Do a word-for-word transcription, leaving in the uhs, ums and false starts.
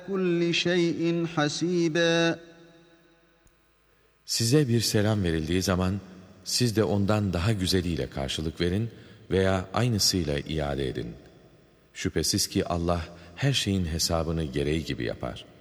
كُلِّ شَيْءٍ حَسِيبًا. Size bir selam verildiği zaman siz de ondan daha güzeliyle karşılık verin veya aynısıyla iade edin. Şüphesiz ki Allah her şeyin hesabını gereği gibi yapar.